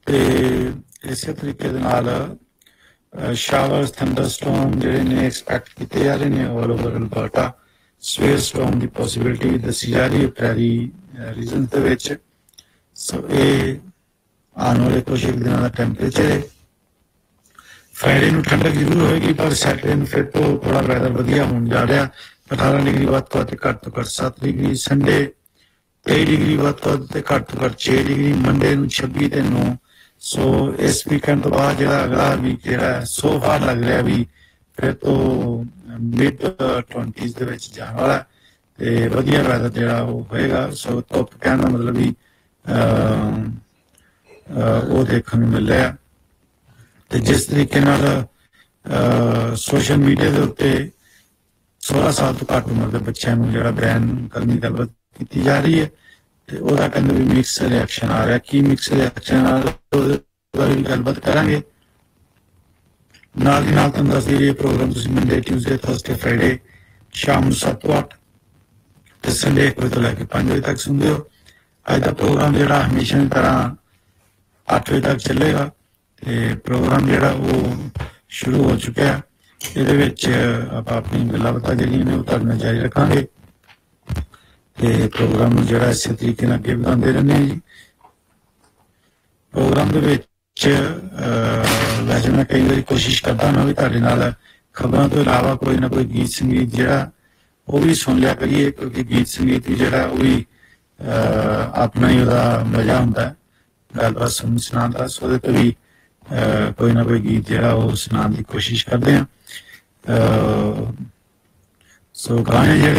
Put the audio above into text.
ਇਸੇ ਤਰੀਕੇ ਦੇ ਨਾਲ ਸ਼ਾਵਰਸ ਥੰਡਰਸਟੋਰਮ ਜਿਹੜੇ ਨੇ ਐਕਸਪੈਕਟ ਕੀਤੇ ਜਾ ਰਹੇ ਨੇ ਆਲ ਓਵਰ ਅਲਬਰਟਾ। ਸਵੇਰ ਸਟੋਰਮ ਦੀ ਪੋਸੀਬਿਲਿਟੀ ਦੱਸੀ ਜਾ ਰਹੀ ਹੈ ਪ੍ਰੈਰੀ ਰੀਜਨ ਦੇ ਵਿੱਚ। ਸੋ ਇਹ ਆਉਣ ਵਾਲੇ ਕੁਛ ਇੱਕ ਦਿਨਾਂ ਦਾ ਟੈਂਪਰੇਚਰ ਹੈ। ਫਰਾਈਡੇ ਨੂੰ ਠੰਡਕ ਜ਼ਰੂਰ ਹੋਏਗੀ, ਪਰ ਸੈਟਰਡੇ ਨੂੰ ਫਿਰ ਤੋਂ ਥੋੜ੍ਹਾ ਵੈਦਰ ਵਧੀਆ ਹੋਣ ਜਾ ਰਿਹਾ। 18 ਡਿਗਰੀ ਵੱਧ ਤੋਂ ਵੱਧ, ਘੱਟ ਤੋਂ ਘੱਟ 7 ਡਿਗਰੀ। ਸੰਡੇ 23 ਡਿਗਰੀ ਵੱਧ ਤੋਂ ਵੱਧ ਤੇ ਘੱਟ ਤੋਂ ਘੱਟ 6 ਡਿਗਰੀ। ਮੰਡੇ ਨੂੰ 26 ਤੇ 9। ਸੋ ਇਸ ਵੀਕਐਂਡ ਤੋਂ ਬਾਅਦ ਜਿਹੜਾ ਅਗਲਾ ਵੀਕ ਜਿਹੜਾ ਸੋ ਫਾਰ ਲੱਗ ਰਿਹਾ ਵੀ ਫਿਰ ਤੋਂ ਮਿਡ 20s ਦੇ ਵਿੱਚ ਜਾਣ ਵਾਲਾ ਤੇ ਵਧੀਆ ਵੈਦਰ ਜਿਹੜਾ ਉਹ ਹੋਏਗਾ। ਸੋ ਧੁੱਪ ਕਹਿਣ ਦਾ ਮਤਲਬ ਵੀ ਉਹ ਦੇਖਣ ਨੂੰ ਮਿਲ ਰਿਹਾ। ਤੇ ਜਿਸ ਤਰੀਕੇ ਨਾਲ ਸੋਸ਼ਲ ਮੀਡੀਆ ਦੇ ਉੱਤੇ 16 ਸਾਲ ਤੋਂ ਘੱਟ ਉਮਰ ਦੇ ਬੱਚਿਆਂ ਨੂੰ ਜਿਹੜਾ ਬੈਨ ਕਰਨ ਦੀ ਗੱਲਬਾਤ ਕੀਤੀ ਜਾ ਰਹੀ ਹੈ ਤੇ ਉਹਦਾ ਕਹਿੰਦੇ ਵੀ ਮਿਕਸ ਰਿਐਕਸ਼ਨ ਆ ਰਿਹਾ। ਕੀ ਮਿਕਸ ਰਿਐਕਸ਼ਨ ਆ ਰਿਹਾ ਉਹਦੇ ਬਾਰੇ ਵੀ ਗੱਲਬਾਤ ਕਰਾਂਗੇ। ਨਾਲ ਦੀ ਨਾਲ ਤੁਹਾਨੂੰ ਦੱਸ ਦਈਏ ਇਹ ਪ੍ਰੋਗਰਾਮ ਤੁਸੀਂ ਮੰਡੇ, ਟਿਊਜ਼ਡੇ, ਥਰਸਡੇ, ਫਰਾਈਡੇ ਸ਼ਾਮ ਨੂੰ 7 ਤੋਂ 8 ਤੇ ਸੰਡੇ 1 ਵਜੇ ਤੋਂ ਲੈ ਕੇ 5 ਵਜੇ ਤੱਕ ਸੁਣਦੇ ਹੋ। ਅੱਜ ਦਾ ਪ੍ਰੋਗਰਾਮ ਜਿਹੜਾ ਹਮੇਸ਼ਾ ਦੀ ਤਰ੍ਹਾਂ 8 ਵਜੇ ਤੱਕ ਚੱਲੇਗਾ ਤੇ ਪ੍ਰੋਗਰਾਮ ਜਿਹੜਾ ਉਹ ਸ਼ੁਰੂ ਹੋ ਚੁੱਕਿਆ। ਇਹਦੇ ਵਿੱਚ ਆਪਾਂ ਆਪਣੀ ਗੱਲਾਂ ਬਾਤਾਂ ਜਿਹੜੀਆਂ ਨੇ ਉਹ ਤੁਹਾਡੇ ਨਾਲ ਜਾਰੀ ਰੱਖਾਂਗੇ ਤੇ ਪ੍ਰੋਗਰਾਮ ਨੂੰ ਜਿਹੜਾ ਇਸੇ ਤਰੀਕੇ ਨਾਲ ਅੱਗੇ ਵਧਾਉਂਦੇ ਰਹਿੰਦੇ ਹਾਂ ਜੀ। ਪ੍ਰੋਗਰਾਮ ਦੇ ਵਿੱਚ ਵੈਸੇ ਮੈਂ ਕਈ ਵਾਰੀ ਕੋਸ਼ਿਸ਼ ਕਰਦਾ ਹਾਂ ਵੀ ਤੁਹਾਡੇ ਨਾਲ ਖਬਰਾਂ ਤੋਂ ਇਲਾਵਾ ਕੋਈ ਨਾ ਕੋਈ ਗੀਤ ਸੰਗੀਤ ਜਿਹੜਾ ਉਹ ਵੀ ਸੁਣ ਲਿਆ ਕਰੀਏ, ਕਿਉਂਕਿ ਗੀਤ ਸੰਗੀਤ ਵੀ ਜਿਹੜਾ ਉਹ ਵੀ ਆਪਣਾ ਹੀ ਉਹਦਾ ਮਜ਼ਾ ਹੁੰਦਾ ਗੱਲਬਾਤ ਸੁਣਾਉਣ ਦਾ। ਸੋ ਉਹਦੇ ਤੋਂ ਵੀ ਕੋਈ ਨਾ ਕੋਈ ਗੀਤ ਜਿਹੜਾ ਉਹ ਸੁਣਾਉਣ ਦੀ ਕੋਸ਼ਿਸ਼ ਕਰਦੇ ਹਾਂ। ਸੋ ਗਾਣੇ ਜਿਹੜੇ